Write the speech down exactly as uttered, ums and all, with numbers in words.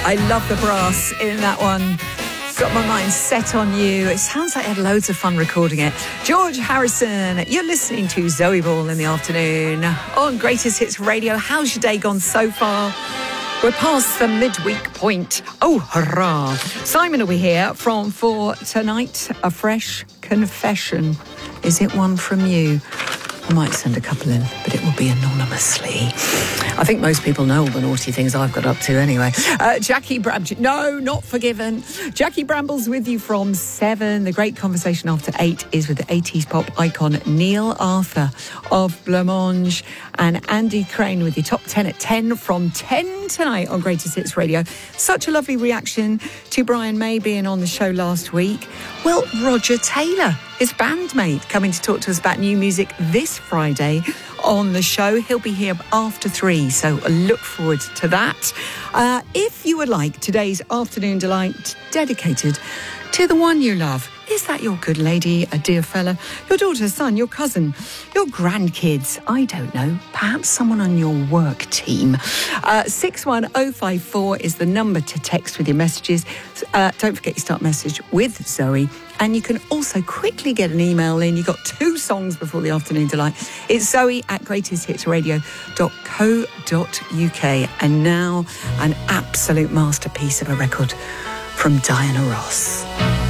I love the brass in that one. Got my mind set on you. It sounds like I had loads of fun recording it. George Harrison, you're listening to Zoe Ball in the afternoon on Greatest Hits Radio. How's your day gone so far? We're past the midweek point. Oh, hurrah. Simon will be here from for tonight, a fresh confession. Is it one from you? I might send a couple in, but it will be anonymously. I think most people know all the naughty things I've got up to anyway. Uh, Jackie Bramble, no, not forgiven. Jackie Bramble's with you from seven. The great conversation after eight is with the eighties pop icon Neil Arthur of Blancmange, and Andy Crane with your top ten at ten from ten tonight on Greatest Hits Radio. Such a lovely reaction to Brian May being on the show last week. Well, Roger Taylor, his bandmate, coming to talk to us about new music this Friday on the show. He'll be here after three, so look forward to that. Uh, if you would like today's Afternoon Delight dedicated to the one you love, is that your good lady, a dear fella, your daughter, son, your cousin, your grandkids? I don't know. Perhaps someone on your work team. Uh, six one oh five four is the number to text with your messages. Uh, don't forget you start message with Zoe. And you can also quickly get an email in. You've got two songs before the Afternoon Delight. It's Zoe at greatest hits radio dot co dot uk. And now an absolute masterpiece of a record from Diana Ross.